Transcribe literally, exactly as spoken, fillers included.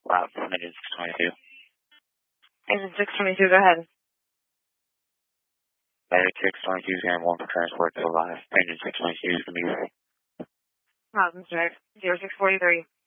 Loud from engine six twenty-two. Engine six twenty-two, go ahead. Battery six twenty-two is going to want for transport to live. Engine six twenty-two is going to be ready. Awesome, sir. zero six four three.